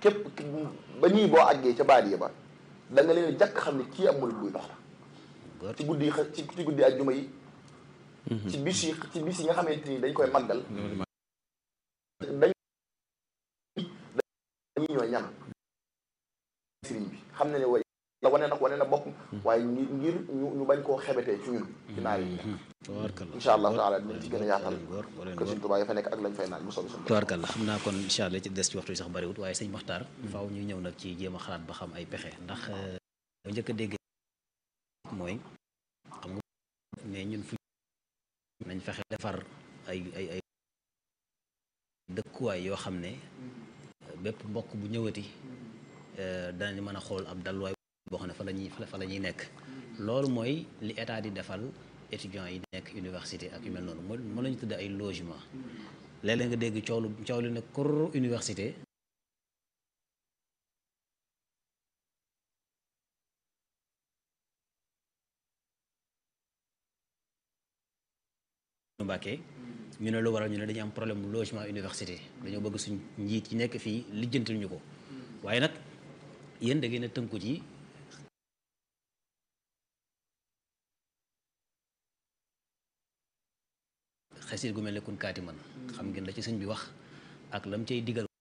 képp ba ñii boo àggee ca baadiya ba da nga leen jàkk xam ne kii am murid buy dox la ci guddi ci guddi àjjuma yi ci bis yi nga xamante ni dañ koy màggal dañuy ñoo ñam sëriñ bi xam na ne way la wane na bopp waaye ngir ñu bañ koo xebetee ci ñun ci naar yi incha allahu taala dinañ ci gën a yaatal kër Sëriñ Tuubaa ya fa nekk ak lañ fay naan mu soobee suñu tubaarkalla xam naa kon incha allah ci des ci waxtu yi sax bariwut waaye sëñ Maxtaar faaw ñu ñëw nag ci jéem a xalaat ba xam ay pexe ndax njëkk a dégg mooy xam nga mais ñun fu nañ fexe defar ay dëkkuwaay yoo xam ne bépp mbokk bu ñëwati danañ mën a xool ab dalluwaay boo xam ne fa la ñuy nekk loolu mooy li état di defal étudiants yi nekk université ak yu mel noonu mën nañu tudd ay logement léeg-léeg nga dégg coow li ne kur université Mbàkke ñu ne lu waral ñu ne dañu am problème mu logement université dañoo bëgg suñ njiit yi nekk fii lijjantil ñu ko waaye nag yéen da ngeen a tënku ci xasit gu mel ne kun kaati man xam ngeen la ci sëñ bi wax ak lam cay digal